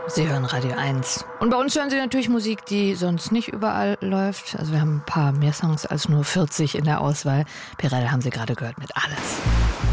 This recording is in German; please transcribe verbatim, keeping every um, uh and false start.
Sie hören Radio eins. Und bei uns hören Sie natürlich Musik, die sonst nicht überall läuft. Also wir haben ein paar mehr Songs als nur vierzig in der Auswahl. Perel haben Sie gerade gehört mit Alles.